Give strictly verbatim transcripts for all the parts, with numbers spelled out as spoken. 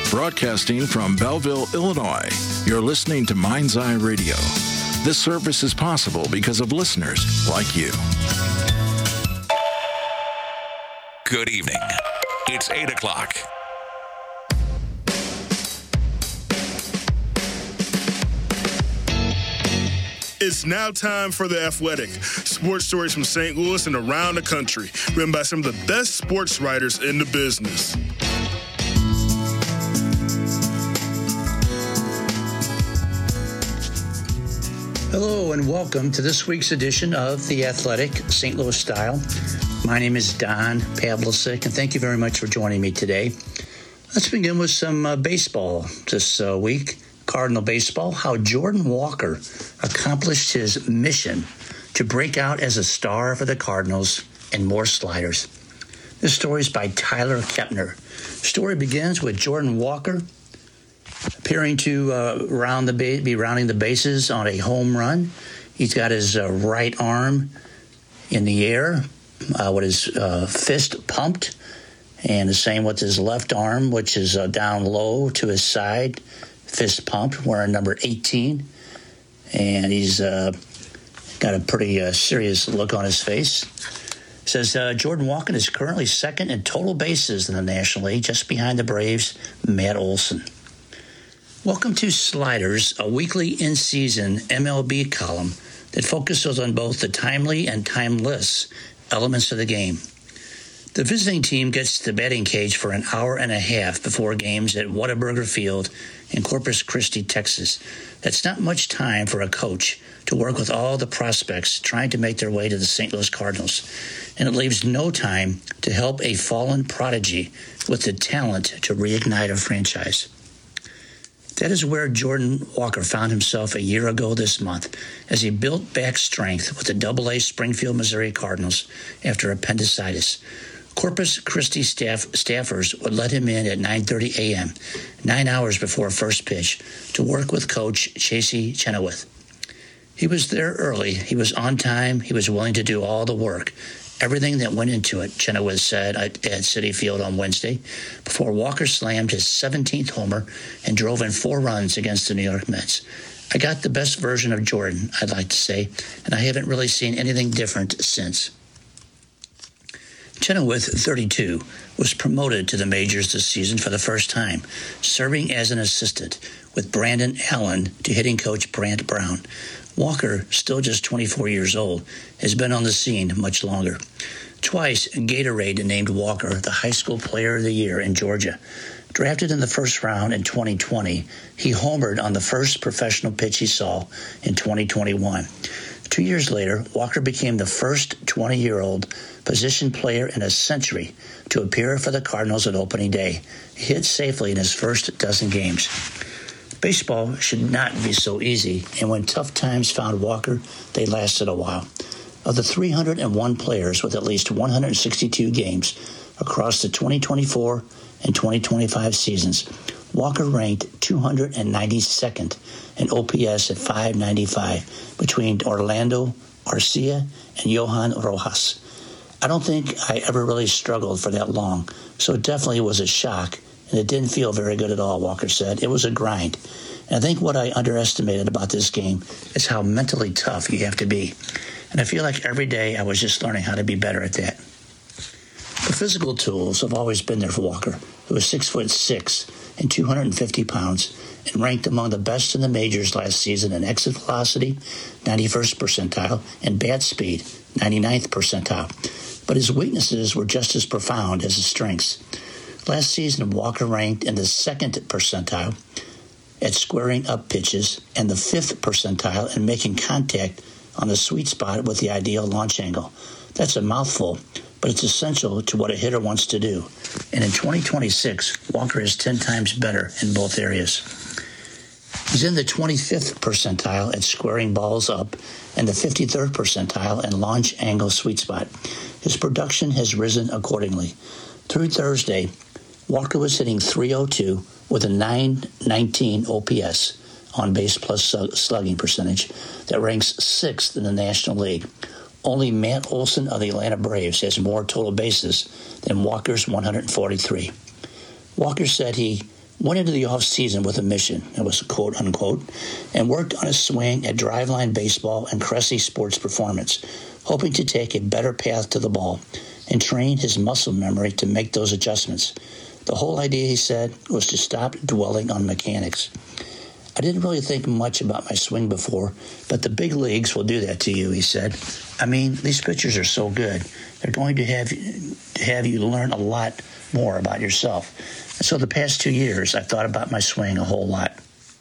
Broadcasting from Belleville, Illinois, you're listening to Mind's Eye Radio. This service is possible because of listeners like you. Good evening. It's eight o'clock. It's now time for The Athletic, sports stories from Saint Louis and around the country, written by some of the best sports writers in the business. Hello and welcome to this week's edition of The Athletic, Saint Louis Style. My name is Don Pavlicek, and thank you very much for joining me today. Let's begin with some uh, baseball this uh, week. Cardinal baseball, how Jordan Walker accomplished his mission to break out as a star for the Cardinals, and more sliders. This story is by Tyler Kepner. The story begins with Jordan Walker appearing to uh, round the ba- be rounding the bases on a home run. He's got his uh, right arm in the air uh, with his uh, fist pumped, and the same with his left arm, which is uh, down low to his side, fist pumped, wearing number eighteen. And he's uh, got a pretty uh, serious look on his face. It says uh, Jordan Walker is currently second in total bases in the National League, just behind the Braves' Matt Olson. Welcome to Sliders, a weekly in-season M L B column that focuses on both the timely and timeless elements of the game. The visiting team gets to the batting cage for an hour and a half before games at Whataburger Field in Corpus Christi, Texas. That's not much time for a coach to work with all the prospects trying to make their way to the Saint Louis Cardinals, and it leaves no time to help a fallen prodigy with the talent to reignite a franchise. That is where Jordan Walker found himself a year ago this month as he built back strength with the double A Springfield, Missouri Cardinals after appendicitis. Corpus Christi staff, staffers would let him in at nine thirty a.m., nine hours before first pitch, to work with Coach Chasey Chenoweth. He was there early. He was on time. He was willing to do all the work. Everything that went into it, Chenoweth said at Citi Field on Wednesday, before Walker slammed his seventeenth homer and drove in four runs against the New York Mets. I got the best version of Jordan, I'd like to say, and I haven't really seen anything different since. Chenoweth, thirty-two, was promoted to the majors this season for the first time, serving as an assistant with Brandon Allen to hitting coach Brant Brown. Walker, still just twenty-four years old, has been on the scene much longer. Twice, Gatorade named Walker the High School Player of the Year in Georgia. Drafted in the first round in twenty twenty, he homered on the first professional pitch he saw in twenty twenty-one. Two years later, Walker became the first twenty-year-old position player in a century to appear for the Cardinals on opening day. He hit safely in his first dozen games. Baseball should not be so easy, and when tough times found Walker, they lasted a while. Of the three hundred one players with at least one hundred sixty-two games across the twenty twenty-four and twenty twenty-five seasons, Walker ranked two hundred ninety-second in O P S at five ninety-five between Orlando Arcia and Johan Rojas. I don't think I ever really struggled for that long, so it definitely was a shock, and it didn't feel very good at all, Walker said. It was a grind. And I think what I underestimated about this game is how mentally tough you have to be. And I feel like every day I was just learning how to be better at that. The physical tools have always been there for Walker, who was six foot six and two hundred fifty pounds, and ranked among the best in the majors last season in exit velocity, ninety-first percentile, and bat speed, ninety-ninth percentile. But his weaknesses were just as profound as his strengths. Last season, Walker ranked in the second percentile at squaring up pitches and the fifth percentile in making contact on the sweet spot with the ideal launch angle. That's a mouthful, but it's essential to what a hitter wants to do. And in twenty twenty-six, Walker is ten times better in both areas. He's in the twenty-fifth percentile at squaring balls up and the fifty-third percentile in launch angle sweet spot. His production has risen accordingly. Through Thursday, Walker was hitting three oh two with a nine nineteen O P S, on base plus slugging percentage, that ranks sixth in the National League. Only Matt Olson of the Atlanta Braves has more total bases than Walker's one hundred forty-three. Walker said he went into the off-season with a mission, it was quote unquote, and worked on a swing at driveline baseball and Cressy Sports Performance, hoping to take a better path to the ball and train his muscle memory to make those adjustments. The whole idea, he said, was to stop dwelling on mechanics. I didn't really think much about my swing before, but the big leagues will do that to you, he said. I mean, these pitchers are so good. They're going to have, to have you learn a lot more about yourself. And so the past two years, I've thought about my swing a whole lot.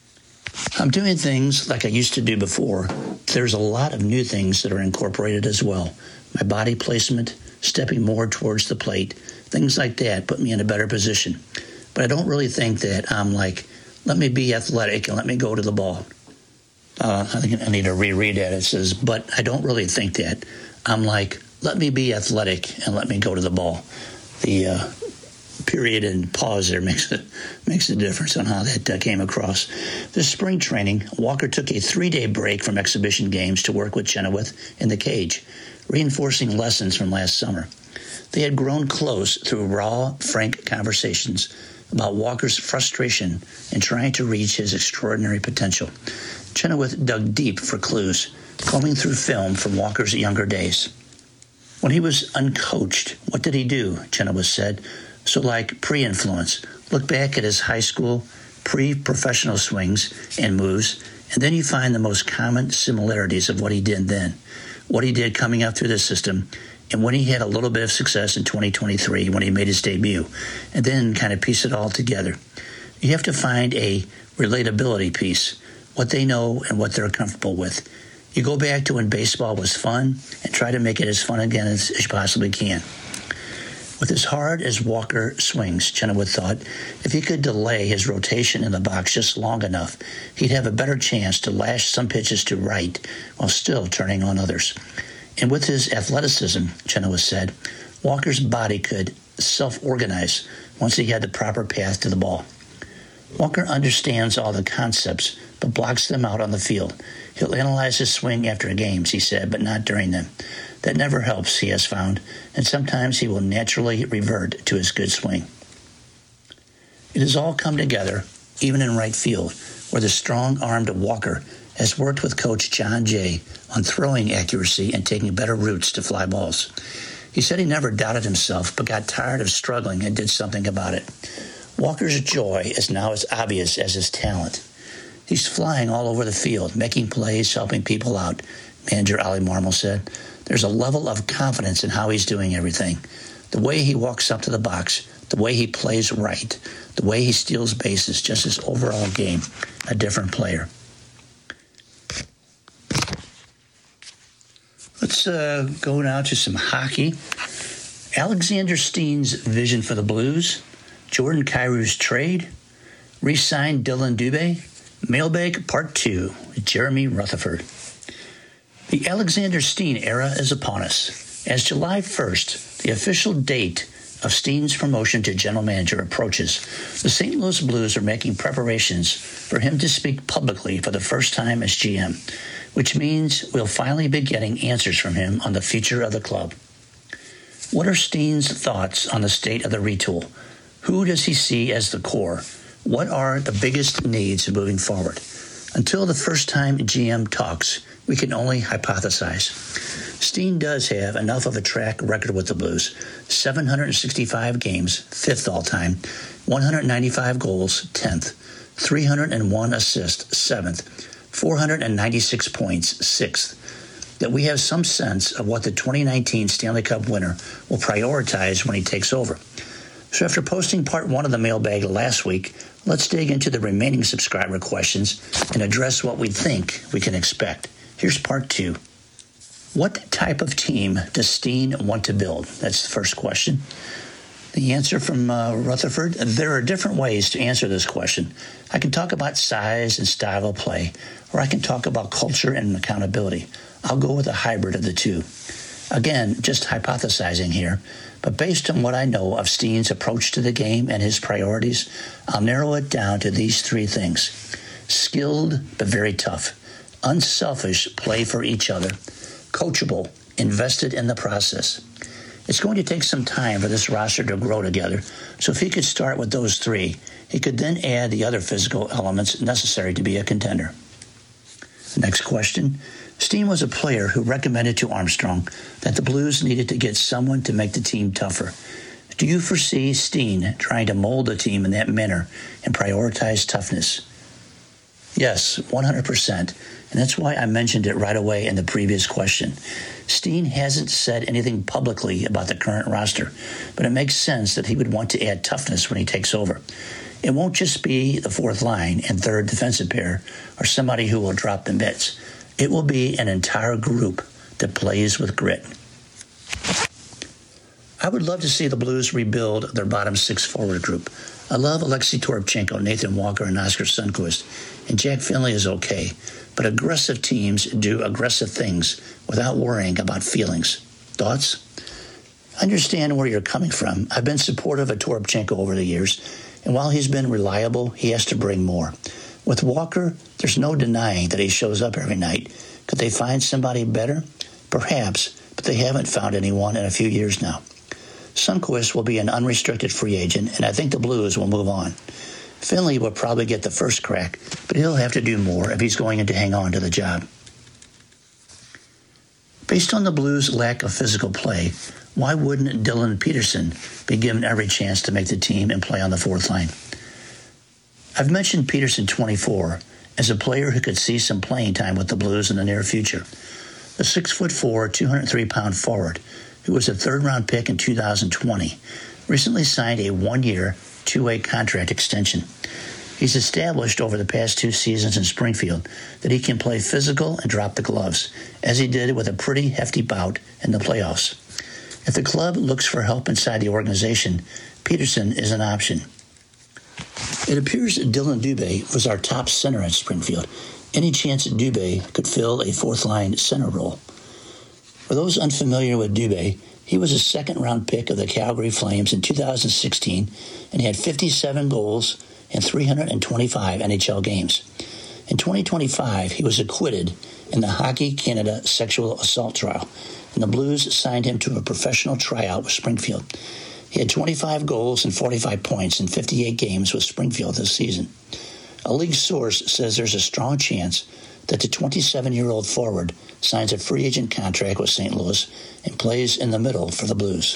I'm doing things like I used to do before. There's a lot of new things that are incorporated as well. My body placement, stepping more towards the plate, things like that put me in a better position. But I don't really think that I'm like, let me be athletic and let me go to the ball. Uh, I think I need to reread that. It says, but I don't really think that. I'm like, let me be athletic and let me go to the ball. The uh, period and pause there makes it makes a difference on how that uh, came across. This spring training, Walker took a three-day break from exhibition games to work with Chenoweth in the cage, reinforcing lessons from last summer. They had grown close through raw, frank conversations about Walker's frustration in trying to reach his extraordinary potential. Chenoweth dug deep for clues, combing through film from Walker's younger days. When he was uncoached, what did he do? Chenoweth said. So like pre-influence, look back at his high school, pre-professional swings and moves, and then you find the most common similarities of what he did then, what he did coming up through the system, and when he had a little bit of success in twenty twenty-three when he made his debut, and then kind of piece it all together. You have to find a relatability piece, what they know and what they're comfortable with. You go back to when baseball was fun and try to make it as fun again as, as you possibly can. With as hard as Walker swings, Chenoweth thought, if he could delay his rotation in the box just long enough, he'd have a better chance to lash some pitches to right while still turning on others. And with his athleticism, Chenoweth said, Walker's body could self-organize once he had the proper path to the ball. Walker understands all the concepts, but blocks them out on the field. He'll analyze his swing after games, he said, but not during them. That never helps, he has found, and sometimes he will naturally revert to his good swing. It has all come together, even in right field, where the strong-armed Walker has worked with Coach John Jay on throwing accuracy and taking better routes to fly balls. He said he never doubted himself, but got tired of struggling and did something about it. Walker's joy is now as obvious as his talent. He's flying all over the field, making plays, helping people out, manager Ollie Marmol said. There's a level of confidence in how he's doing everything. The way he walks up to the box, the way he plays right, the way he steals bases, just his overall game, a different player. Let's uh, go now to some hockey. Alexander Steen's vision for the Blues, Jordan Kyrou's trade, re-signed Dylan Dubé, Mailbag Part two, Jeremy Rutherford. The Alexander Steen era is upon us. As July first, the official date of Steen's promotion to general manager approaches, the Saint Louis Blues are making preparations for him to speak publicly for the first time as G M, which means we'll finally be getting answers from him on the future of the club. What are Steen's thoughts on the state of the retool? Who does he see as the core? What are the biggest needs moving forward? Until the first time G M talks, we can only hypothesize. Steen does have enough of a track record with the Blues. seven hundred sixty-five games, fifth all-time, one hundred ninety-five goals, tenth, three hundred one assists, seventh, four hundred ninety-six points, sixth, that we have some sense of what the twenty nineteen Stanley Cup winner will prioritize when he takes over. So after posting part one of the mailbag last week, let's dig into the remaining subscriber questions and address what we think we can expect. Here's part two. What type of team does Steen want to build? That's the first question. The answer from uh, Rutherford, there are different ways to answer this question. I can talk about size and style of play, or I can talk about culture and accountability. I'll go with a hybrid of the two. Again, just hypothesizing here, but based on what I know of Steen's approach to the game and his priorities, I'll narrow it down to these three things. Skilled, but very tough. Unselfish play for each other. Coachable, invested in the process. It's going to take some time for this roster to grow together, so if he could start with those three, he could then add the other physical elements necessary to be a contender. Next question. Steen was a player who recommended to Armstrong that the Blues needed to get someone to make the team tougher. Do you foresee Steen trying to mold the team in that manner and prioritize toughness? Yes, one hundred percent. And that's why I mentioned it right away in the previous question. Steen hasn't said anything publicly about the current roster, but it makes sense that he would want to add toughness when he takes over. It won't just be the fourth line and third defensive pair or somebody who will drop the mitts. It will be an entire group that plays with grit. I would love to see the Blues rebuild their bottom six forward group. I love Alexei Toropchenko, Nathan Walker, and Oscar Sundqvist, and Jack Finley is okay, but aggressive teams do aggressive things without worrying about feelings. Thoughts? I understand where you're coming from. I've been supportive of Toropchenko over the years, and while he's been reliable, he has to bring more. With Walker, there's no denying that he shows up every night. Could they find somebody better? Perhaps, but they haven't found anyone in a few years now. Sundqvist will be an unrestricted free agent, and I think the Blues will move on. Finley will probably get the first crack, but he'll have to do more if he's going to hang on to the job. Based on the Blues' lack of physical play, why wouldn't Dylan Peterson be given every chance to make the team and play on the fourth line? I've mentioned Peterson, twenty-four, as a player who could see some playing time with the Blues in the near future. The six foot four, two hundred three pound forward, who was a third-round pick in two thousand twenty, recently signed a one-year, two-way contract extension. He's established over the past two seasons in Springfield that he can play physical and drop the gloves, as he did with a pretty hefty bout in the playoffs. If the club looks for help inside the organization, Peterson is an option. It appears Dylan Dubé was our top center at Springfield. Any chance that Dubé could fill a fourth-line center role? For those unfamiliar with Dubé, he was a second-round pick of the Calgary Flames in two thousand sixteen and had fifty-seven goals in three hundred twenty-five N H L games. In twenty twenty-five, he was acquitted in the Hockey Canada sexual assault trial, and the Blues signed him to a professional tryout with Springfield. He had twenty-five goals and forty-five points in fifty-eight games with Springfield this season. A league source says there's a strong chance that the twenty-seven-year-old forward signs a free agent contract with Saint Louis and plays in the middle for the Blues.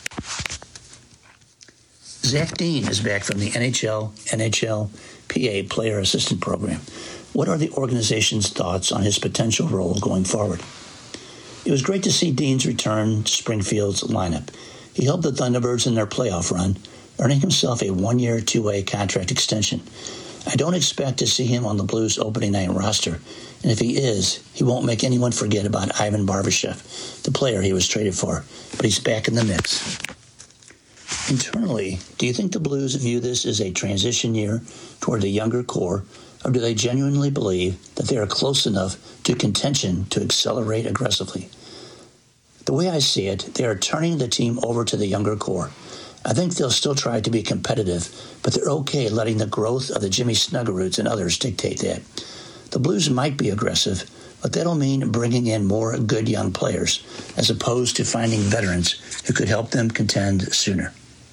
Zach Dean is back from the N H L, N H L P A Player Assistant Program. What are the organization's thoughts on his potential role going forward? It was great to see Dean's return to Springfield's lineup. He helped the Thunderbirds in their playoff run, earning himself a one-year, two-way contract extension. I don't expect to see him on the Blues opening night roster, and if he is, he won't make anyone forget about Ivan Barbashev, the player he was traded for, but he's back in the mix. Internally, do you think the Blues view this as a transition year toward the younger core, or do they genuinely believe that they are close enough to contention to accelerate aggressively? The way I see it, they are turning the team over to the younger core. I think they'll still try to be competitive, but they're okay letting the growth of the Jimmy Snuggeroots and others dictate that. The Blues might be aggressive, but that'll mean bringing in more good young players, as opposed to finding veterans who could help them contend sooner.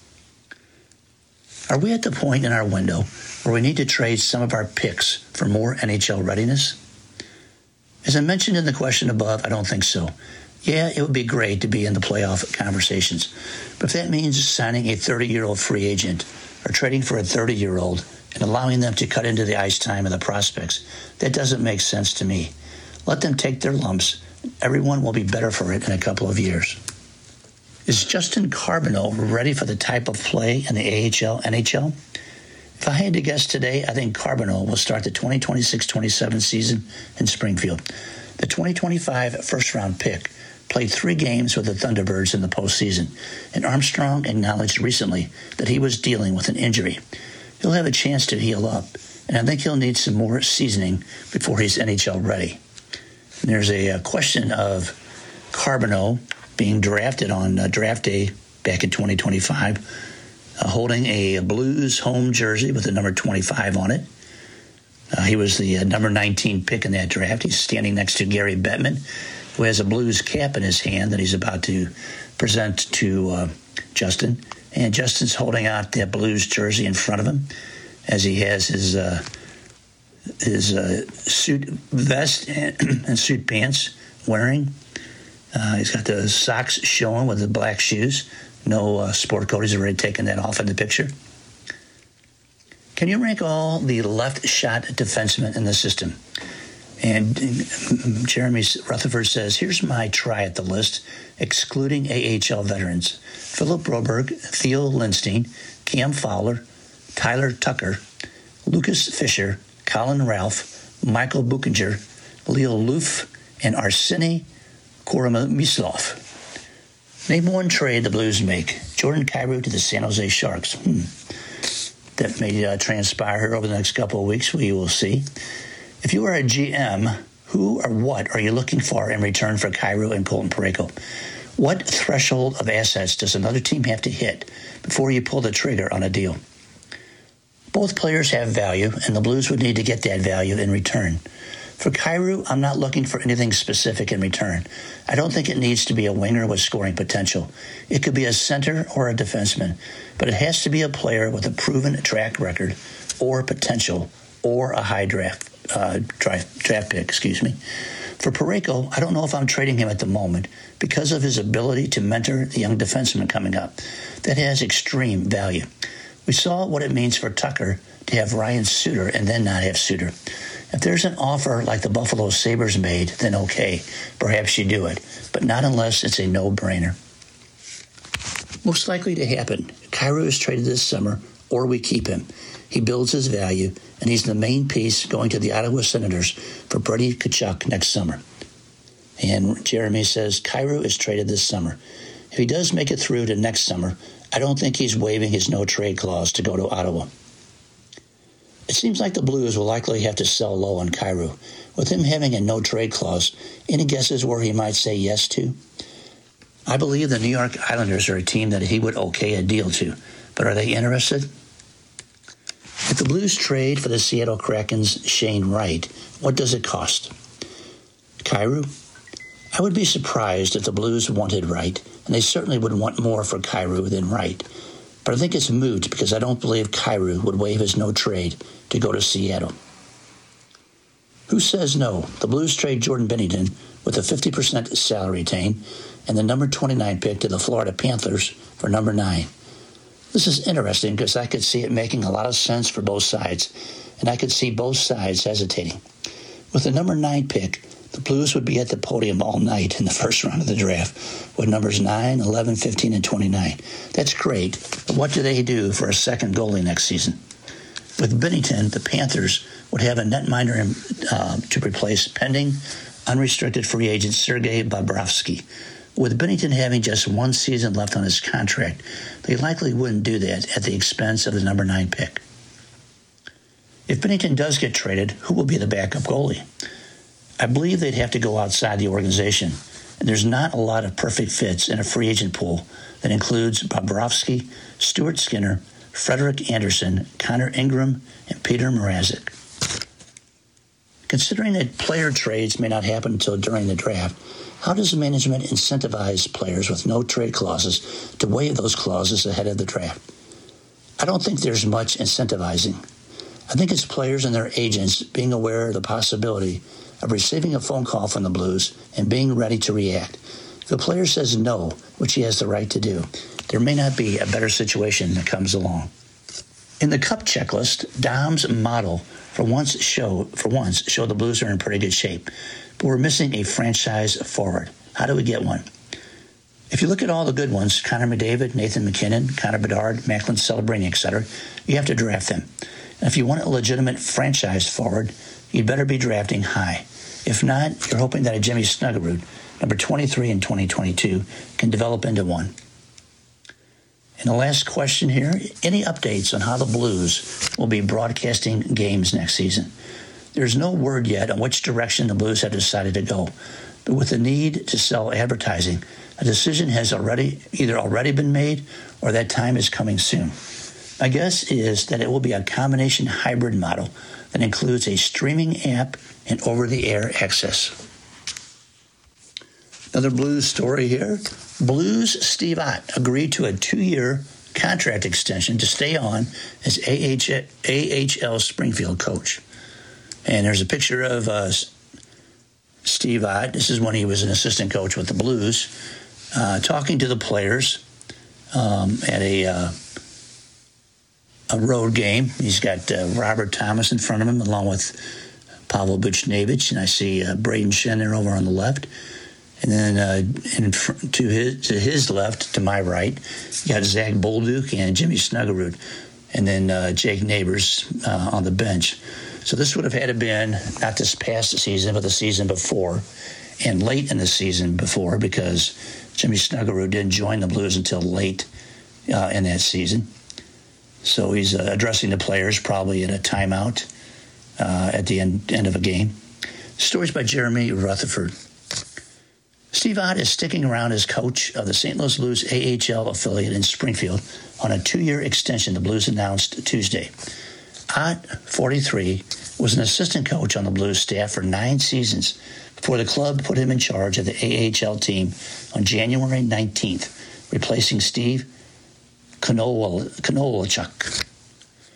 Are we at the point in our window where we need to trade some of our picks for more N H L readiness? As I mentioned in the question above, I don't think so. Yeah, it would be great to be in the playoff conversations, but if that means signing a thirty-year-old free agent or trading for a thirty-year-old and allowing them to cut into the ice time of the prospects, that doesn't make sense to me. Let them take their lumps. Everyone will be better for it in a couple of years. Is Justin Carbonneau ready for the type of play in the A H L, N H L? If I had to guess today, I think Carbonneau will start the twenty twenty-six twenty-seven season in Springfield. The twenty twenty-five first-round pick played three games with the Thunderbirds in the postseason, and Armstrong acknowledged recently that he was dealing with an injury. He'll have a chance to heal up, and I think he'll need some more seasoning before he's N H L ready. And there's a, a question of Carbonneau being drafted on uh, draft day back in twenty twenty-five, uh, holding a Blues home jersey with the number twenty-five on it. Uh, he was the uh, number nineteen pick in that draft. He's standing next to Gary Bettman, who has a Blues cap in his hand that he's about to present to uh, Justin. And Justin's holding out that Blues jersey in front of him as he has his uh, his uh, suit vest and, and suit pants wearing. Uh, he's got the socks showing with the black shoes. No uh, sport coat. He's already taken that off in the picture. Can you rank all the left shot defensemen in the system? And Jeremy Rutherford says, here's my try at the list, excluding A H L veterans. Philip Broberg, Theo Lindstein, Cam Fowler, Tyler Tucker, Lucas Fisher, Colin Ralph, Michael Buchinger, Leo Loof, and Arseny Koromislov. Name one trade the Blues make. Jordan Kyrou to the San Jose Sharks. Hmm. That may uh, transpire over the next couple of weeks. We will see. If you are a G M, who or what are you looking for in return for Kyrou and Colton Parayko? What threshold of assets does another team have to hit before you pull the trigger on a deal? Both players have value, and the Blues would need to get that value in return. For Kyrou, I'm not looking for anything specific in return. I don't think it needs to be a winger with scoring potential. It could be a center or a defenseman, but it has to be a player with a proven track record or potential or a high draft uh, draft, draft pick, excuse me. For Parayko, I don't know if I'm trading him at the moment because of his ability to mentor the young defenseman coming up. That has extreme value. We saw what it means for Tucker to have Ryan Suter and then not have Suter. If there's an offer like the Buffalo Sabres made, then okay, perhaps you do it, but not unless it's a no-brainer. Most likely to happen, Kyrou is traded this summer, or we keep him. He builds his value, and he's the main piece going to the Ottawa Senators for Brady Tkachuk next summer. And Jeremy says Kyrou is traded this summer. If he does make it through to next summer, I don't think he's waiving his no-trade clause to go to Ottawa. It seems like the Blues will likely have to sell low on Kyrou. With him having a no-trade clause, any guesses where he might say yes to? I believe the New York Islanders are a team that he would okay a deal to, but are they interested? If the Blues trade for the Seattle Kraken's Shane Wright, what does it cost? Kyrou? I would be surprised if the Blues wanted Wright, and they certainly would want more for Kyrou than Wright. But I think it's moot because I don't believe Kyrou would waive his no-trade to go to Seattle. Who says no? The Blues trade Jordan Binnington with a fifty percent salary retained and the number twenty-nine pick to the Florida Panthers for number nine. This is interesting because I could see it making a lot of sense for both sides, and I could see both sides hesitating. With the number nine pick, the Blues would be at the podium all night in the first round of the draft with numbers nine, eleven, fifteen, and twenty-nine. That's great, but what do they do for a second goalie next season? With Binnington, the Panthers would have a netminder uh, to replace pending unrestricted free agent Sergei Bobrovsky. With Binnington having just one season left on his contract, they likely wouldn't do that at the expense of the number nine pick. If Binnington does get traded, who will be the backup goalie? I believe they'd have to go outside the organization, and there's not a lot of perfect fits in a free agent pool that includes Bobrovsky, Stuart Skinner, Frederik Andersen, Connor Ingram, and Peter Mrazek. Considering that player trades may not happen until during the draft, how does management incentivize players with no trade clauses to waive those clauses ahead of the draft? I don't think there's much incentivizing. I think it's players and their agents being aware of the possibility of receiving a phone call from the Blues and being ready to react. If the player says no, which he has the right to do, there may not be a better situation that comes along. In the Cup checklist, Dom's model for once show for once show the Blues are in pretty good shape, but we're missing a franchise forward. How do we get one? If you look at all the good ones, Connor McDavid, Nathan McKinnon, Connor Bedard, Macklin Celebrini, et cetera, you have to draft them. And if you want a legitimate franchise forward, you'd better be drafting high. If not, you're hoping that a Jimmy Snuggerud, number twenty-three in twenty twenty-two, can develop into one. And the last question here, any updates on how the Blues will be broadcasting games next season? There's no word yet on which direction the Blues have decided to go, but with the need to sell advertising, a decision has already either already been made or that time is coming soon. My guess is that it will be a combination hybrid model that includes a streaming app and over-the-air access. Another Blues story here. Blues Steve Ott agreed to a two-year contract extension to stay on as A H L Springfield coach. And there's a picture of uh, Steve Ott. This is when he was an assistant coach with the Blues, uh, talking to the players um, at a uh, a road game. He's got uh, Robert Thomas in front of him, along with Pavel Buchnevich, and I see uh, Braden Shen there over on the left. And then uh, in fr- to his to his left, to my right, you got Zach Bolduc and Jimmy Snuggerud, and then uh, Jake Neighbors uh, on the bench. So this would have had to been not this past season, but the season before, and late in the season before, because Jimmy Snuggerud didn't join the Blues until late uh, in that season. So he's uh, addressing the players probably at a timeout uh, at the end, end of a game. Stories by Jeremy Rutherford. Steve Ott is sticking around as coach of the Saint Louis Blues A H L affiliate in Springfield on a two-year extension the Blues announced Tuesday. Ott, forty-three, was an assistant coach on the Blues staff for nine seasons before the club put him in charge of the A H L team on January nineteenth, replacing Steve Konowalchuk.